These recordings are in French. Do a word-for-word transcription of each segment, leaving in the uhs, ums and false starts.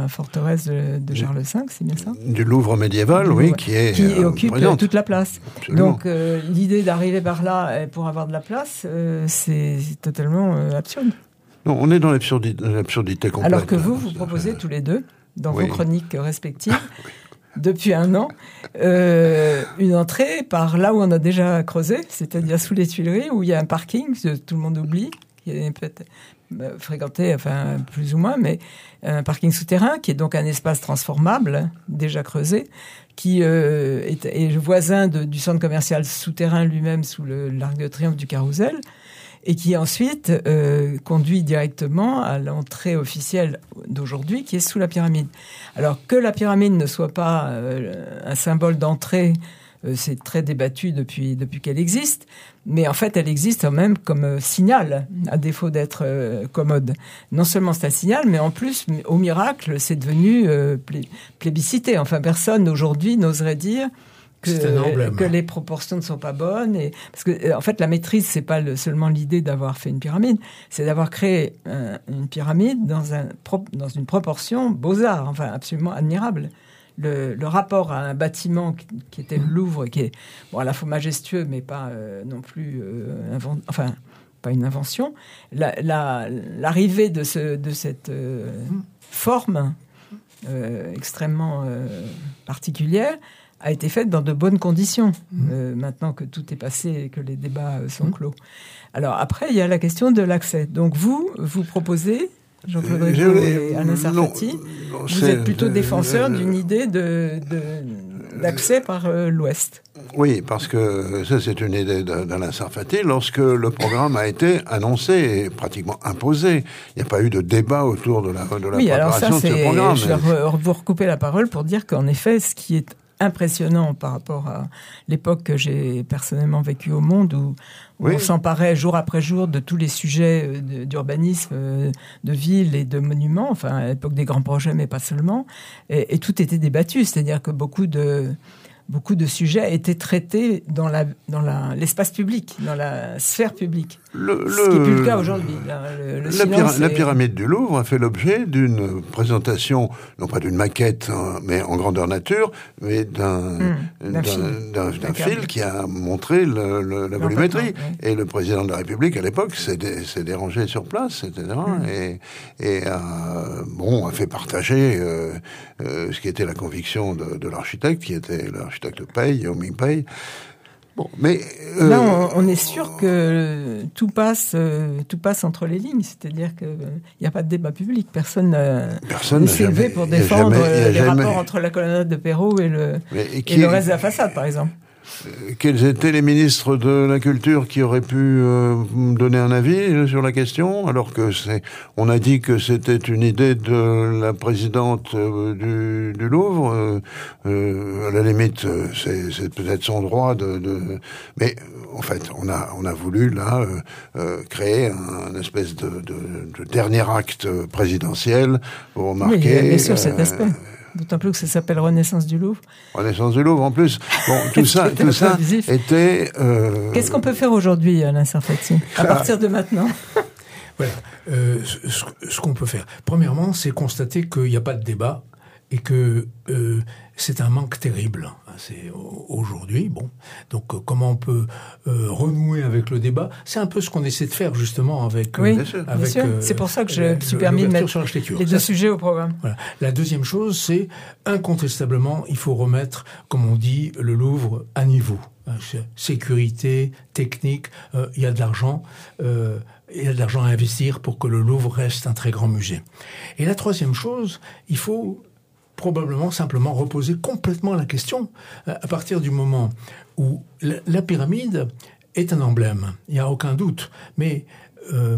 la forteresse de, de Charles cinq, c'est bien ça ? Du Louvre médiéval, du oui, Louvre, qui est qui euh, occupe présente. toute la place. Absolument. Donc euh, l'idée d'arriver par là pour avoir de la place, euh, c'est, c'est totalement euh, absurde. Non, on est dans l'absurdité, l'absurdité complète. Alors que vous, vous proposez tous les deux, dans oui. vos chroniques respectives, oui. depuis un an, euh, une entrée par là où on a déjà creusé, c'est-à-dire sous les Tuileries, où il y a un parking, que tout le monde oublie, qui est peut-être fréquenté, enfin plus ou moins, mais un parking souterrain, qui est donc un espace transformable, déjà creusé, qui euh, est, est voisin de, du centre commercial souterrain lui-même, sous le, l'Arc de Triomphe du Carrousel, et qui ensuite euh, conduit directement à l'entrée officielle d'aujourd'hui, qui est sous la pyramide. Alors que la pyramide ne soit pas euh, un symbole d'entrée, euh, c'est très débattu depuis, depuis qu'elle existe, mais en fait elle existe quand même comme euh, signal, à défaut d'être euh, commode. Non seulement c'est un signal, mais en plus, au miracle, c'est devenu euh, plé- plébiscité. Enfin, personne aujourd'hui n'oserait dire Que, que les proportions ne sont pas bonnes, et parce que en fait la maîtrise, c'est pas le, seulement l'idée d'avoir fait une pyramide, c'est d'avoir créé un, une pyramide dans un dans une proportion Beaux-Arts, enfin absolument admirable. Le, le rapport à un bâtiment qui, qui était le Louvre, qui est bon à la fois majestueux mais pas euh, non plus euh, invent, enfin pas une invention. La, la, l'arrivée de ce de cette euh, forme euh, extrêmement euh, particulière a été faite dans de bonnes conditions, mmh. euh, maintenant que tout est passé et que les débats euh, sont mmh. clos. Alors après, il y a la question de l'accès. Donc vous, vous proposez, Jean-Claude Rigaud et Alain Sarfati, non, non, vous êtes plutôt défenseur euh, d'une idée de, de, d'accès par euh, l'Ouest. Oui, parce que ça, c'est une idée d'Alain Sarfati. Lorsque le programme a été annoncé et pratiquement imposé, il n'y a pas eu de débat autour de la, de la oui, préparation alors ça, de ce programme. Je vais re- vous recouper la parole pour dire qu'en effet, ce qui est impressionnant par rapport à l'époque que j'ai personnellement vécue au Monde, où, où oui. on s'emparait jour après jour de tous les sujets d'urbanisme, de ville et de monuments, enfin à l'époque des grands projets, mais pas seulement, et, et tout était débattu, c'est-à-dire que beaucoup de beaucoup de sujets étaient traités dans, la, dans la, l'espace public, dans la sphère publique. Le, ce qui n'est plus le cas aujourd'hui. La, le, le la, pyra- est... la pyramide du Louvre a fait l'objet d'une présentation, non pas d'une maquette, hein, mais en grandeur nature, mais d'un, mmh, d'un, d'un, fil, d'un, d'un fil qui a montré le, le, la volumétrie. Oui. Et le président de la République, à l'époque, s'est, dé, s'est dérangé sur place, et cetera. Mmh. Et, et a, bon, a fait partager euh, euh, ce qui était la conviction de, de l'architecte, qui était l'architecte Paye, Omi Paye. Bon, mais euh, là, on, on est sûr que tout passe, euh, tout passe entre les lignes. C'est-à-dire qu'il n'y a pas de débat public. Personne ne s'est levé pour défendre jamais, les jamais... rapports entre la colonnade de Perrault et le, et et le reste de la façade, par exemple. Quels étaient les ministres de la Culture qui auraient pu euh, donner un avis sur la question, alors que c'est, on a dit que c'était une idée de la présidente euh, du, du Louvre. Euh, euh, à la limite, c'est, c'est peut-être son droit de, de... Mais en fait, on a, on a voulu là euh, euh, créer un, un espèce de, de, de dernier acte présidentiel pour marquer. Oui, bien sûr, cet aspect. D'autant plus que ça s'appelle Renaissance du Louvre. Renaissance du Louvre, en plus. Bon, tout ça, tout ça était... Euh... Qu'est-ce qu'on peut faire aujourd'hui, Alain Sarfati, à partir de maintenant? Voilà. Euh, ce, ce qu'on peut faire. Premièrement, c'est constater qu'il n'y a pas de débat et que euh, c'est un manque terrible. C'est aujourd'hui, bon. Donc, euh, comment on peut euh, renouer avec le débat? C'est un peu ce qu'on essaie de faire justement avec. Oui, euh, bien avec, sûr. Euh, c'est pour ça que je me suis permis de mettre les deux ça, sujets au programme. Voilà. La deuxième chose, c'est incontestablement, il faut remettre, comme on dit, le Louvre à niveau. Sécurité, technique, euh, il y a de l'argent. Euh, Il y a de l'argent à investir pour que le Louvre reste un très grand musée. Et la troisième chose, il faut probablement simplement reposer complètement la question à partir du moment où la, la pyramide est un emblème, il n'y a aucun doute. Mais euh,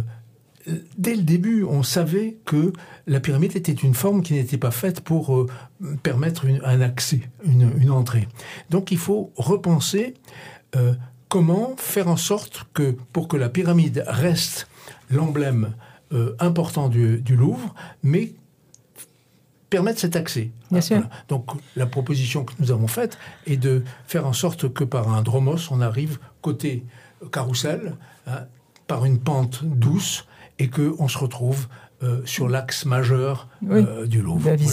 dès le début, on savait que la pyramide était une forme qui n'était pas faite pour euh, permettre une, un accès, une, une entrée. Donc il faut repenser euh, comment faire en sorte que, pour que la pyramide reste l'emblème euh, important du, du Louvre, mais permettre cet accès. Bien sûr. Voilà. Donc, la proposition que nous avons faite est de faire en sorte que par un dromos, on arrive côté carrousel, hein, par une pente douce, et qu'on se retrouve euh, sur l'axe majeur euh, oui. du Louvre.